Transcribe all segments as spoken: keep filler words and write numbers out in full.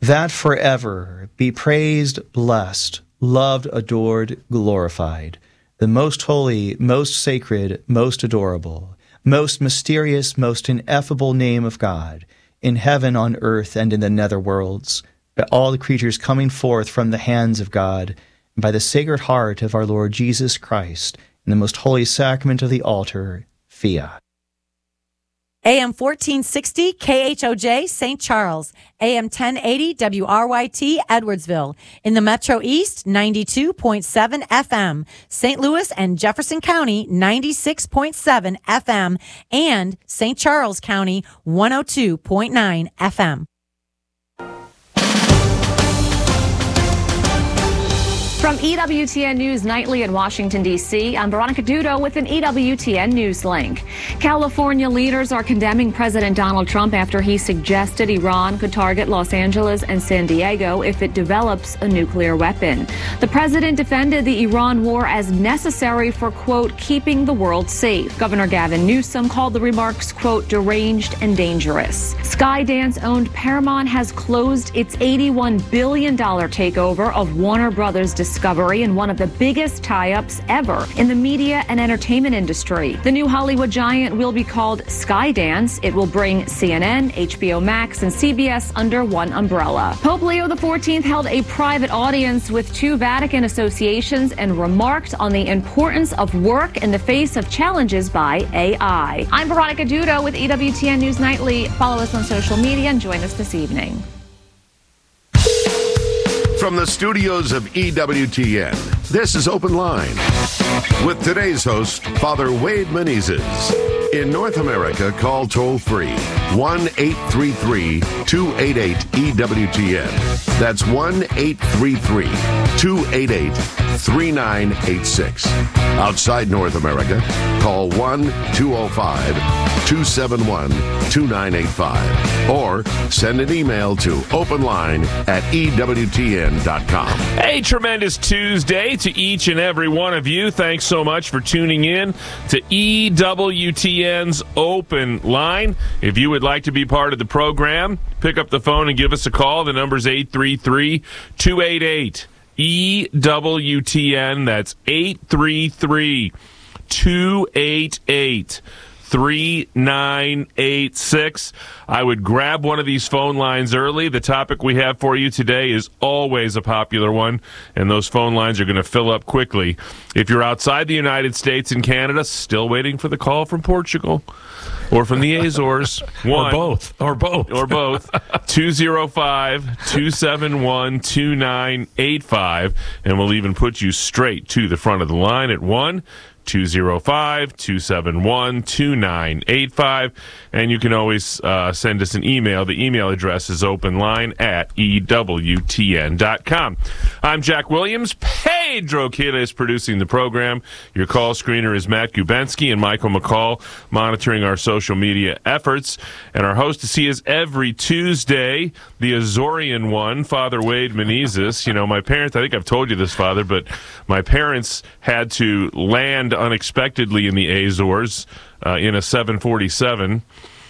that forever be praised, blessed, loved, adored, glorified, the most holy, most sacred, most adorable, most mysterious, most ineffable name of God, in heaven, on earth, and in the nether worlds, by all the creatures coming forth from the hands of God, and by the Sacred Heart of our Lord Jesus Christ, in the most holy sacrament of the altar, Fiat. A M fourteen sixty K H O J Saint Charles, A M ten eighty W R Y T Edwardsville. In the Metro East, ninety-two point seven F M. Saint Louis and Jefferson County, ninety-six point seven F M. And Saint Charles County, one oh two point nine F M. From E W T N News Nightly in Washington, D C, I'm Veronica Dudo with an E W T N News link. California leaders are condemning President Donald Trump after he suggested Iran could target Los Angeles and San Diego if it develops a nuclear weapon. The president defended the Iran war as necessary for, quote, keeping the world safe. Governor Gavin Newsom called the remarks, quote, deranged and dangerous. Skydance-owned Paramount has closed its eighty-one billion dollars takeover of Warner Brothers Discovery in one of the biggest tie-ups ever in the media and entertainment industry. The new Hollywood giant will be called Skydance. It will bring C N N, H B O Max, and C B S under one umbrella. Pope Leo the fourteenth held a private audience with two Vatican associations and remarked on the importance of work in the face of challenges by A I. I'm Veronica Dudo with E W T N News Nightly. Follow us on social media and join us this evening. From the studios of E W T N, this is Open Line with today's host, Father Wade Menezes. In North America, call toll-free one eight three three, two eight eight, E W T N. That's one eight three three, two eight eight, three nine eight six. Outside North America, call one two oh five, two seven one, two nine eight five or send an email to openline at E W T N dot com. A tremendous Tuesday to each and every one of you. Thanks so much for tuning in to E W T N's Open Line. If you would like to be part of the program, pick up the phone and give us a call. The number's eight three three, two eight eight, E W T N. That's eight three three, two eight eight, three nine eight six. I would grab one of these phone lines early. The topic we have for you today is always a popular one, and those phone lines are going to fill up quickly. If you're outside the United States and Canada, still waiting for the call from Portugal or from the Azores. One, or both. Or both. Or both. two oh five, two seven one, two nine eight five, and we'll even put you straight to the front of the line at one two oh five, two seven one, two nine eight five, and you can always uh, send us an email. The email address is openline at E W T N dot com. I'm Jack Williams. Pedro Kida is producing the program. Your call screener is Matt Gubensky and Michael McCall monitoring our social media efforts. And our hostess, he is every Tuesday, the Azorian one, Father Wade Menezes. You know, my parents, I think I've told you this, Father, but my parents had to land unexpectedly in the Azores uh, in a seven forty-seven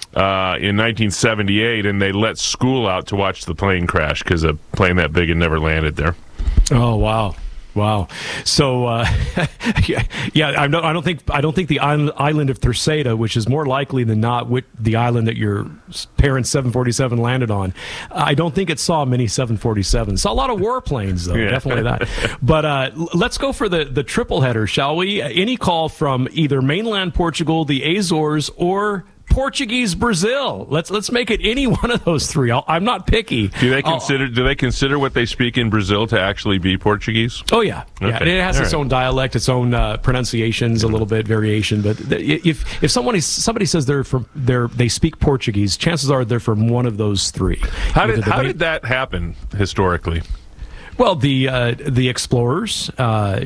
uh, in nineteen seventy-eight, and they let school out to watch the plane crash because a plane that big had never landed there. Oh, wow. Wow. So, uh, yeah, yeah, I don't, I don't think I don't think the island of Terceira, which is more likely than not the island that your parents' seven forty-seven landed on, I don't think it saw many seven forty-sevens. Saw a lot of warplanes, though, yeah. Definitely that. But uh, let's go for the, the triple header, shall we? Any call from either mainland Portugal, the Azores, or Portuguese Brazil. Let's let's make it any one of those three. I'll, I'm not picky. Do they consider I'll, do they consider what they speak in Brazil to actually be Portuguese? Oh yeah, okay. Yeah. It has All its right. own dialect, its own uh, pronunciations, a little bit variation. But th- if if someone is, somebody says they're from they're they speak Portuguese, chances are they're from one of those three. How did how did that happen historically? Well, the uh, the explorers, uh, uh,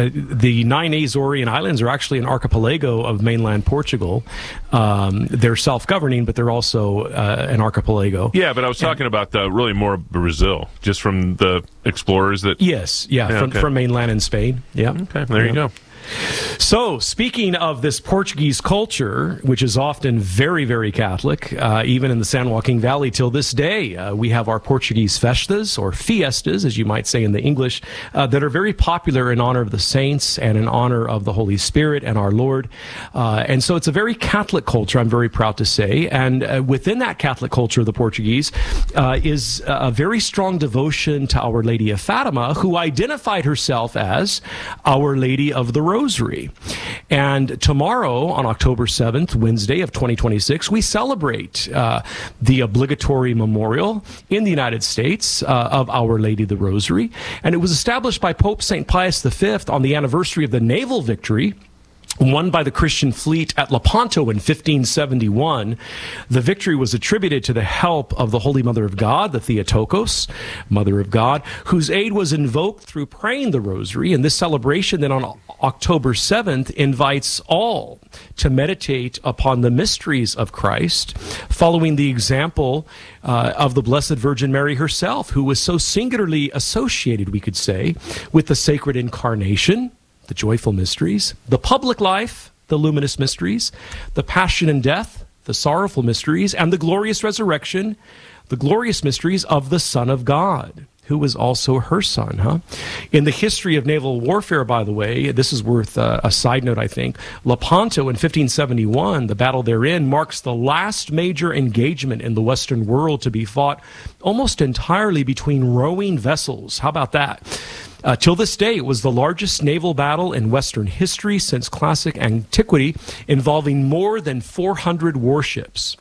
the nine Azorian islands are actually an archipelago of mainland Portugal. Um, they're self-governing, but they're also uh, an archipelago. Yeah, but I was talking and, about the, really more Brazil, just from the explorers that. Yes, yeah, yeah from, okay. from mainland and Spain. Yeah. Okay, there yeah. you go. So, speaking of this Portuguese culture, which is often very, very Catholic, uh, even in the San Joaquin Valley till this day, uh, we have our Portuguese festas, or fiestas, as you might say in the English, uh, that are very popular in honor of the saints and in honor of the Holy Spirit and our Lord. Uh, and so it's a very Catholic culture, I'm very proud to say. And uh, within that Catholic culture of the Portuguese uh, is a very strong devotion to Our Lady of Fatima, who identified herself as Our Lady of the Rosary. And tomorrow, on October seventh, Wednesday of twenty twenty-six, we celebrate uh, the obligatory memorial in the United States uh, of Our Lady of the Rosary. And it was established by Pope Saint Pius the Fifth on the anniversary of the naval victory won by the Christian fleet at Lepanto in fifteen seventy-one. The victory was attributed to the help of the Holy Mother of God, the Theotokos, Mother of God, whose aid was invoked through praying the Rosary. And this celebration then on October seventh invites all to meditate upon the mysteries of Christ, following the example uh, of the Blessed Virgin Mary herself, who was so singularly associated, we could say, with the Sacred Incarnation, the joyful mysteries, the public life, the luminous mysteries, the passion and death, the sorrowful mysteries, and the glorious resurrection, the glorious mysteries of the Son of God, who was also her son, huh? In the history of naval warfare, by the way, this is worth uh, a side note, I think. Lepanto in fifteen seventy-one, the battle therein, marks the last major engagement in the Western world to be fought almost entirely between rowing vessels. How about that? Uh, till this day, it was the largest naval battle in Western history since classic antiquity, involving more than four hundred warships.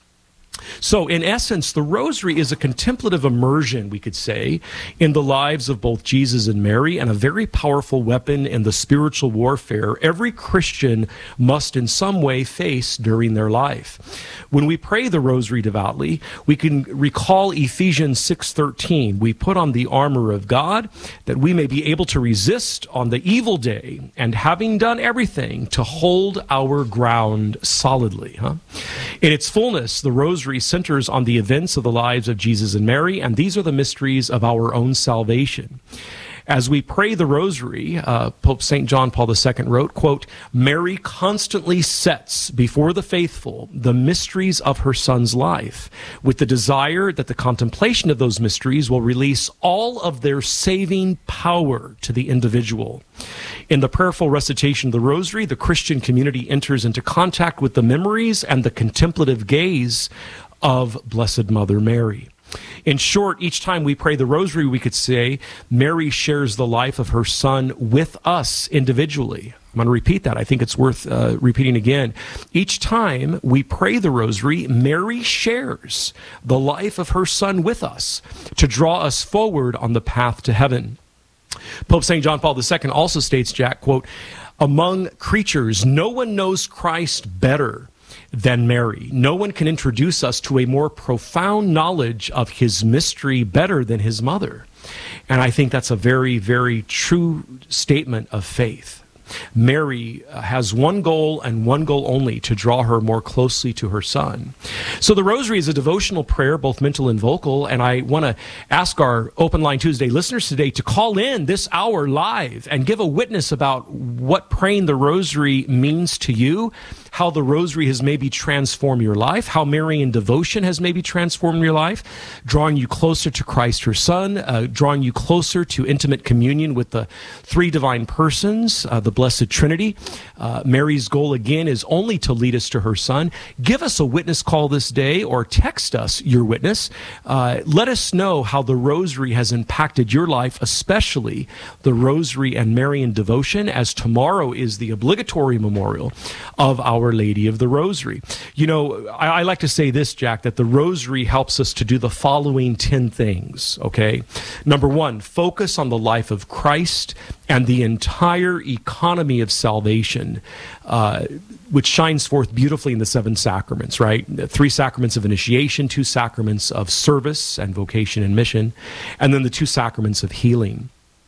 So, in essence, the Rosary is a contemplative immersion, we could say, in the lives of both Jesus and Mary, and a very powerful weapon in the spiritual warfare every Christian must in some way face during their life. When we pray the Rosary devoutly, we can recall Ephesians six thirteen. We put on the armor of God that we may be able to resist on the evil day, and having done everything, to hold our ground solidly. Huh? In its fullness, the Rosary centers on the events of the lives of Jesus and Mary, and these are the mysteries of our own salvation. As we pray the Rosary, uh, Pope Saint John Paul the Second wrote, quote, "Mary constantly sets before the faithful the mysteries of her Son's life, with the desire that the contemplation of those mysteries will release all of their saving power to the individual." In the prayerful recitation of the Rosary, the Christian community enters into contact with the memories and the contemplative gaze of Blessed Mother Mary. In short, each time we pray the Rosary, we could say Mary shares the life of her Son with us individually. I'm going to repeat that. I think it's worth uh, repeating again. Each time we pray the Rosary, Mary shares the life of her Son with us to draw us forward on the path to heaven. Pope Saint John Paul the Second also states, Jack, quote, "Among creatures, no one knows Christ better than Mary. No one can introduce us to a more profound knowledge of his mystery better than his mother." And I think that's a very, very true statement of faith. Mary has one goal and one goal only: to draw her more closely to her Son. So the Rosary is a devotional prayer, both mental and vocal, and I want to ask our Open Line Tuesday listeners today to call in this hour live and give a witness about what praying the Rosary means to you, how the Rosary has maybe transformed your life, how Marian devotion has maybe transformed your life, drawing you closer to Christ, her Son, uh, drawing you closer to intimate communion with the three divine persons, uh, the Blessed Trinity. Uh, Mary's goal, again, is only to lead us to her Son. Give us a witness call this day, or text us your witness. Uh, let us know how the Rosary has impacted your life, especially the Rosary and Marian devotion, as tomorrow is the obligatory memorial of our Our Lady of the Rosary. You know, I, I like to say this, Jack, that the Rosary helps us to do the following ten things, okay? Number one, focus on the life of Christ and the entire economy of salvation, uh, which shines forth beautifully in the seven sacraments, right? The three sacraments of initiation, two sacraments of service and vocation and mission, and then the two sacraments of healing.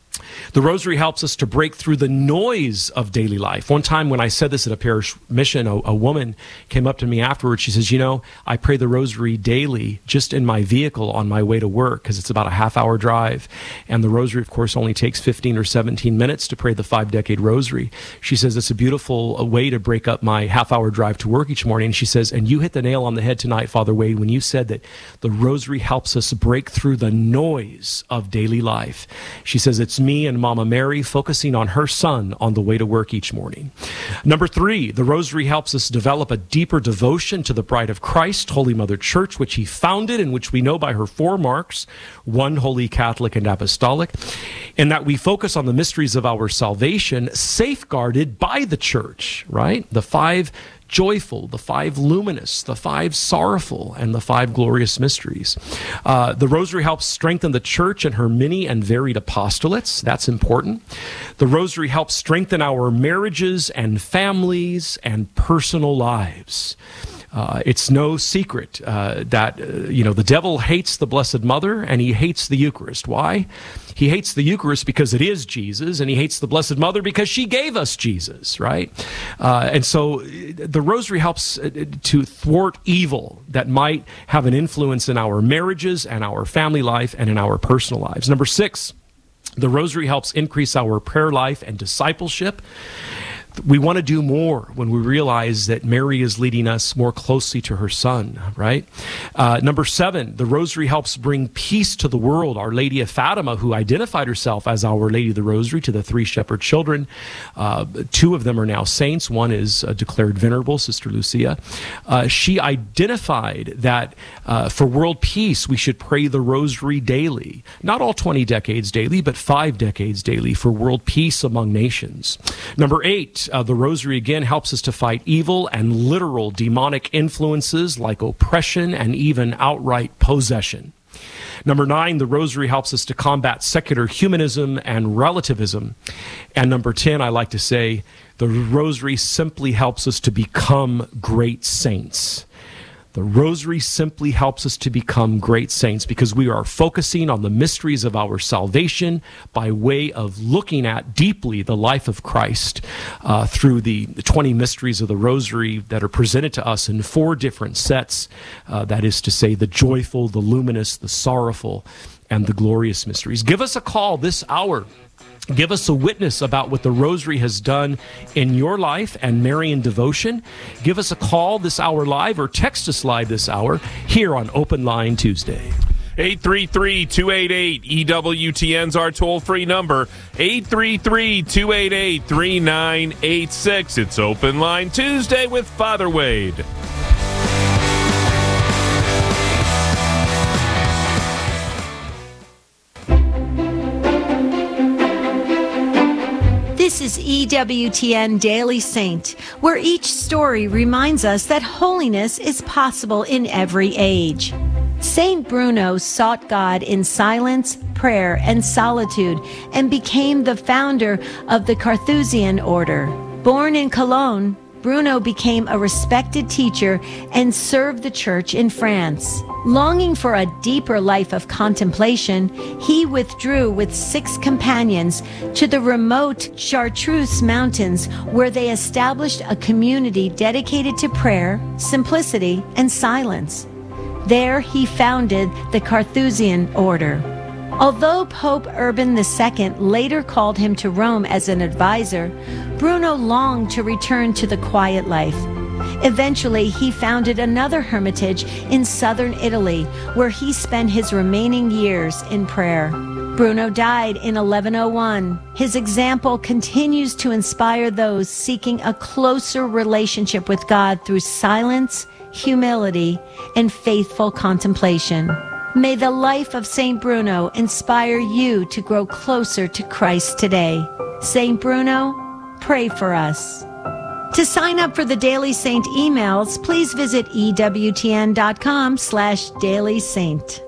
The rosary helps us to break through the noise of daily life. One time when I said this at a parish mission, a, a woman came up to me afterwards. She says, you know, I pray the rosary daily just in my vehicle on my way to work because it's about a half hour drive. And the rosary, of course, only takes fifteen or seventeen minutes to pray the five-decade rosary. She says it's a beautiful way to break up my half-hour drive to work each morning. And she says, and you hit the nail on the head tonight, Father Wade, when you said that the rosary helps us break through the noise of daily life. She says it's me and Mama Mary focusing on her son on the way to work each morning. Number three, the rosary helps us develop a deeper devotion to the Bride of Christ, Holy Mother Church, which he founded and which we know by her four marks, one, holy, Catholic, and apostolic, in that we focus on the mysteries of our salvation safeguarded by the church, right? The five joyful, the five luminous, the five sorrowful, and the five glorious mysteries. Uh, the rosary helps strengthen the church and her many and varied apostolates. That's important. The rosary helps strengthen our marriages and families and personal lives. Uh, it's no secret uh, that, uh, you know, the devil hates the Blessed Mother and he hates the Eucharist. Why? He hates the Eucharist because it is Jesus, and he hates the Blessed Mother because she gave us Jesus, right? Uh, and so the rosary helps to thwart evil that might have an influence in our marriages and our family life and in our personal lives. Number six, the rosary helps increase our prayer life and discipleship. We want to do more when we realize that Mary is leading us more closely to her son, right? Uh, number seven, the rosary helps bring peace to the world. Our Lady of Fatima, who identified herself as Our Lady of the Rosary to the three shepherd children, uh, two of them are now saints. One is uh, declared venerable, Sister Lucia. Uh, she identified that uh, for world peace, we should pray the rosary daily. Not all twenty decades daily, but five decades daily for world peace among nations. Number eight, Uh, the rosary again helps us to fight evil and literal demonic influences like oppression and even outright possession. Number nine, the rosary helps us to combat secular humanism and relativism. And number ten, I like to say, the rosary simply helps us to become great saints. The rosary simply helps us to become great saints because we are focusing on the mysteries of our salvation by way of looking at deeply the life of Christ uh, through the twenty mysteries of the rosary that are presented to us in four different sets. Uh, that is to say, the joyful, the luminous, the sorrowful, and the glorious mysteries. Give us a call this hour. Give us a witness about what the rosary has done in your life and Marian devotion. Give us a call this hour live or text us live this hour here on Open Line Tuesday. eight three three, two eight eight, E W T N's our toll-free number. eight three three, two eight eight, three nine eight six. It's Open Line Tuesday with Father Wade. This is E W T N Daily Saint, where each story reminds us that holiness is possible in every age. Saint Bruno sought God in silence, prayer, and solitude, and became the founder of the Carthusian order. Born in Cologne, Bruno became a respected teacher and served the church in France. Longing for a deeper life of contemplation, he withdrew with six companions to the remote Chartreuse Mountains, where they established a community dedicated to prayer, simplicity, and silence. There he founded the Carthusian order. Although Pope Urban the Second later called him to Rome as an advisor, Bruno longed to return to the quiet life. Eventually, he founded another hermitage in southern Italy, where he spent his remaining years in prayer. Bruno died in eleven oh one. His example continues to inspire those seeking a closer relationship with God through silence, humility, and faithful contemplation. May the life of Saint Bruno inspire you to grow closer to Christ today. Saint Bruno, pray for us. To sign up for the Daily Saint emails, please visit ewtn.com slash Daily Saint.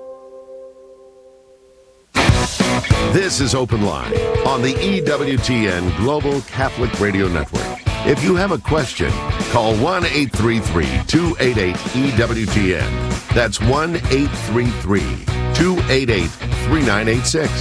This is Open Line on the E W T N Global Catholic Radio Network. If you have a question, call one eight three three, two eight eight, E W T N. That's one eight three three, two eight eight, three nine eight six.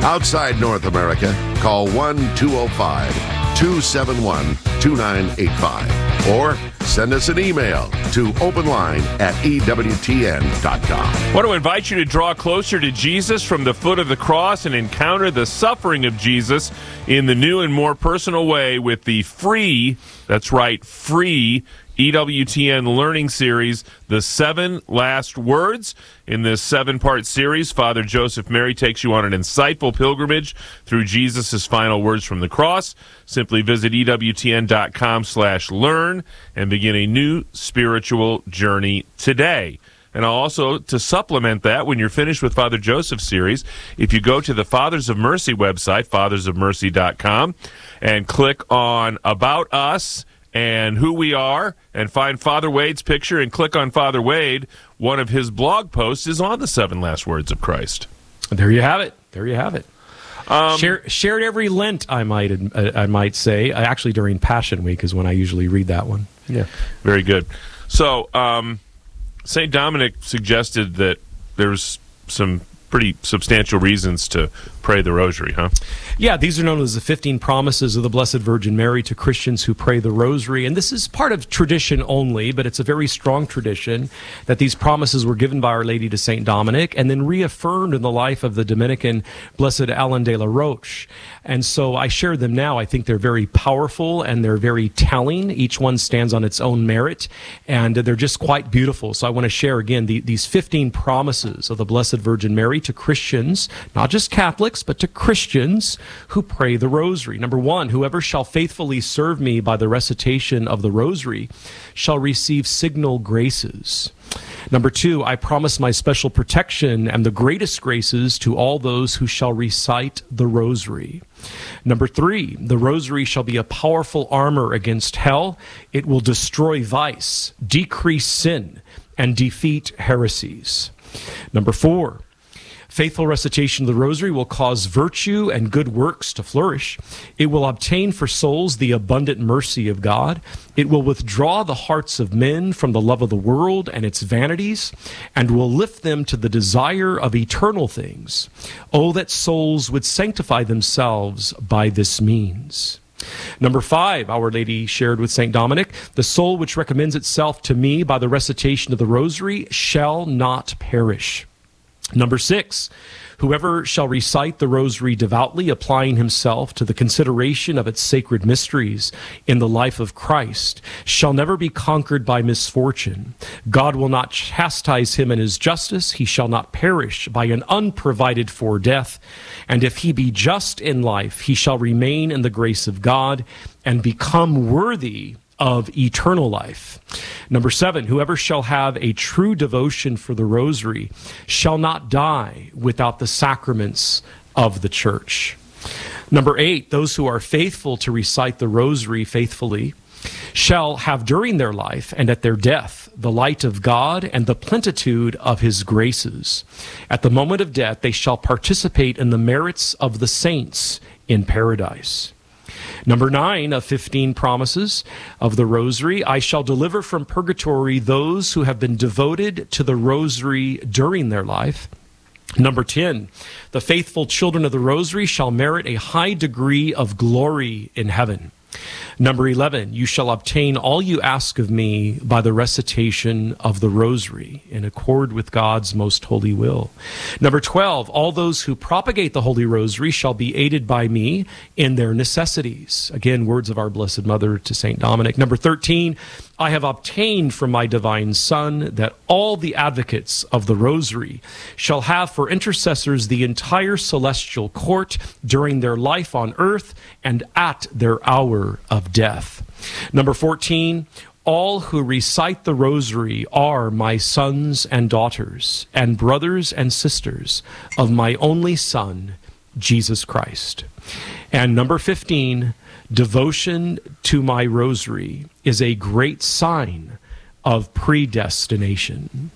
Outside North America, call one two zero five, two seven one, two nine eight five or send us an email to openline at E W T N dot com. I want to invite you to draw closer to Jesus from the foot of the cross and encounter the suffering of Jesus in the new and more personal way with the free, that's right, free E W T N learning series, The Seven Last Words. In this seven-part series, Father Joseph Mary takes you on an insightful pilgrimage through Jesus' final words from the cross. Simply visit E W T N dot com slash learn and begin a new spiritual journey today. And also, to supplement that, when you're finished with Father Joseph's series, if you go to the Fathers of Mercy website, fathers of mercy dot com, and click on About Us and who we are, and find Father Wade's picture and click on Father Wade, one of his blog posts is on the seven last words of Christ. There you have it. There you have it. Um, Share, shared every Lent, I might uh, I might say. Actually, during Passion Week is when I usually read that one. Yeah, very good. So, um, Saint Dominic suggested that there's some pretty substantial reasons to pray the rosary, huh? Yeah, these are known as the fifteen promises of the Blessed Virgin Mary to Christians who pray the rosary. And this is part of tradition only, but it's a very strong tradition that these promises were given by Our Lady to Saint Dominic and then reaffirmed in the life of the Dominican Blessed Alain de la Roche. And so I share them now. I think they're very powerful and they're very telling. Each one stands on its own merit, and they're just quite beautiful. So I want to share again the, these fifteen promises of the Blessed Virgin Mary to Christians, not just Catholics, but to Christians who pray the rosary. Number one, whoever shall faithfully serve me by the recitation of the rosary shall receive signal graces. Number two, I promise my special protection and the greatest graces to all those who shall recite the rosary. Number three, the rosary shall be a powerful armor against hell. It will destroy vice, decrease sin, and defeat heresies. Number four, faithful recitation of the rosary will cause virtue and good works to flourish. It will obtain for souls the abundant mercy of God. It will withdraw the hearts of men from the love of the world and its vanities, and will lift them to the desire of eternal things. Oh, that souls would sanctify themselves by this means. Number five, Our Lady shared with Saint Dominic, the soul which recommends itself to me by the recitation of the rosary shall not perish. Number six, whoever shall recite the rosary devoutly, applying himself to the consideration of its sacred mysteries in the life of Christ, shall never be conquered by misfortune. God will not chastise him in his justice. He shall not perish by an unprovided for death. And if he be just in life, he shall remain in the grace of God and become worthy of eternal life. Number seven, whoever shall have a true devotion for the rosary shall not die without the sacraments of the church. Number eight, those who are faithful to recite the rosary faithfully shall have during their life and at their death the light of God and the plenitude of his graces. At the moment of death, they shall participate in the merits of the saints in paradise. Number nine of fifteen promises of the rosary, I shall deliver from purgatory those who have been devoted to the rosary during their life. Number ten, the faithful children of the rosary shall merit a high degree of glory in heaven. Number eleven, you shall obtain all you ask of me by the recitation of the rosary in accord with God's most holy will. Number twelve, all those who propagate the Holy Rosary shall be aided by me in their necessities. Again, words of our Blessed Mother to Saint Dominic. Number thirteen, I have obtained from my divine Son that all the advocates of the Rosary shall have for intercessors the entire celestial court during their life on earth and at their hour of death. Number fourteen, all who recite the Rosary are my sons and daughters and brothers and sisters of my only Son, Jesus Christ. And number fifteen, devotion to my rosary is a great sign of predestination.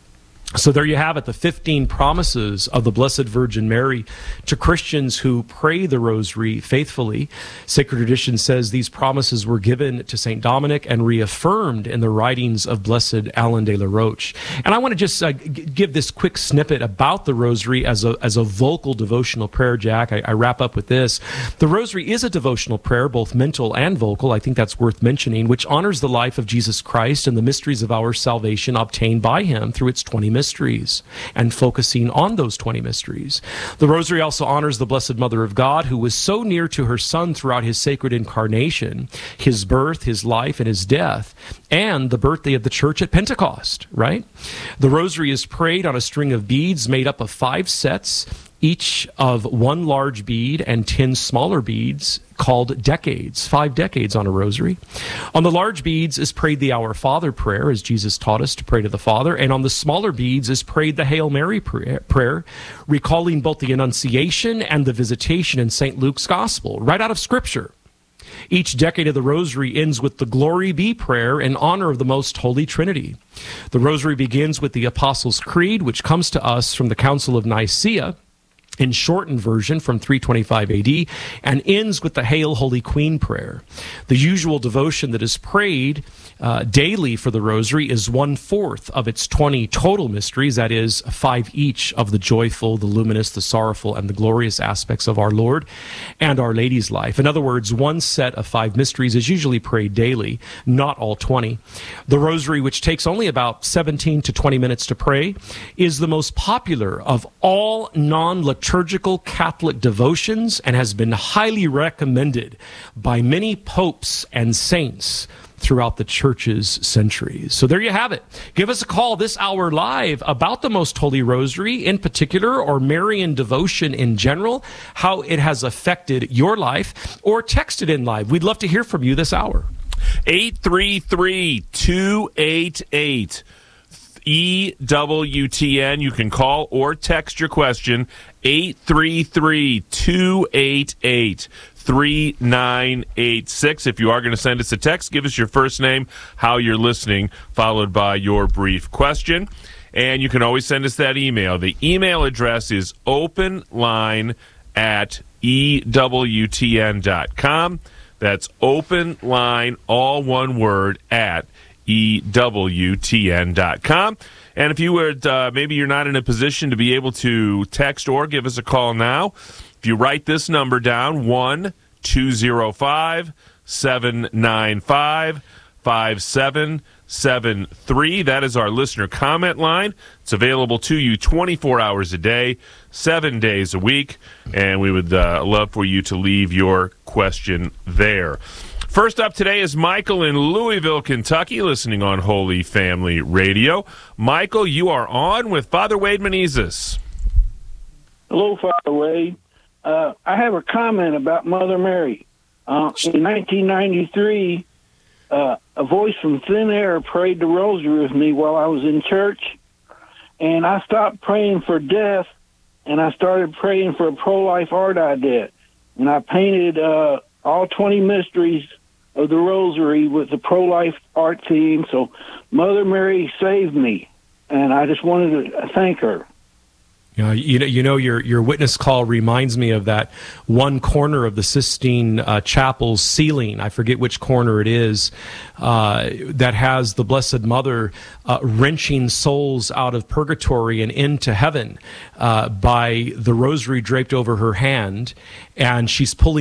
So there you have it, the fifteen promises of the Blessed Virgin Mary to Christians who pray the Rosary faithfully. Sacred tradition says these promises were given to Saint Dominic and reaffirmed in the writings of Blessed Alan de la Roche. And I want to just uh, g- give this quick snippet about the Rosary as a as a vocal devotional prayer, Jack. I, I wrap up with this. The Rosary is a devotional prayer, both mental and vocal. I think that's worth mentioning, which honors the life of Jesus Christ and the mysteries of our salvation obtained by him through its twenty mysteries, and focusing on those twenty mysteries. The Rosary also honors the Blessed Mother of God, who was so near to her Son throughout his sacred incarnation, his birth, his life, and his death, and the birthday of the Church at Pentecost, right? The Rosary is prayed on a string of beads made up of five sets, each of one large bead and ten smaller beads, called decades, five decades on a rosary. On the large beads is prayed the Our Father prayer, as Jesus taught us to pray to the Father, and on the smaller beads is prayed the Hail Mary prayer, recalling both the Annunciation and the Visitation in Saint Luke's Gospel, right out of Scripture. Each decade of the Rosary ends with the Glory Be prayer in honor of the Most Holy Trinity. The Rosary begins with the Apostles' Creed, which comes to us from the Council of Nicaea, in shortened version from three twenty-five A D, and ends with the Hail Holy Queen prayer. The usual devotion that is prayed uh, daily for the Rosary is one-fourth of its twenty total mysteries, that is, five each of the joyful, the luminous, the sorrowful, and the glorious aspects of our Lord and Our Lady's life. In other words, one set of five mysteries is usually prayed daily, not all twenty. The Rosary, which takes only about seventeen to twenty minutes to pray, is the most popular of all non-liturgical liturgical Catholic devotions and has been highly recommended by many popes and saints throughout the Church's centuries. So there you have it. Give us a call this hour live about the Most Holy Rosary in particular, or Marian devotion in general, how it has affected your life, or text it in live. We'd love to hear from you this hour. eight three three, two eight eight E W T N. You can call or text your question, eight three three, two eight eight, three nine eight six. If you are going to send us a text, give us your first name, how you're listening, followed by your brief question. And you can always send us that email. The email address is openline at E W T N dot com. That's openline, all one word, at E W T N dot com. And if you would, uh, maybe you're not in a position to be able to text or give us a call now, if you write this number down, one two zero five, seven nine five, five seven seven three. That is our listener comment line. It's available to you twenty-four hours a day, seven days a week, and we would uh, love for you to leave your question there. First up today is Michael in Louisville, Kentucky, listening on Holy Family Radio. Michael, you are on with Father Wade Menezes. Hello, Father Wade. Uh, I have a comment about Mother Mary. Uh, in nineteen ninety-three, uh, a voice from thin air prayed the rosary with me while I was in church, and I stopped praying for death, and I started praying for a pro-life art idea. And I painted uh, all twenty mysteries of the rosary with the pro-life art theme. So Mother Mary saved me, and I just wanted to thank her. Uh, you know, you know, your your witness call reminds me of that one corner of the Sistine uh, Chapel's ceiling. I forget which corner it is, uh, that has the Blessed Mother uh, wrenching souls out of purgatory and into heaven uh, by the rosary draped over her hand, and she's pulling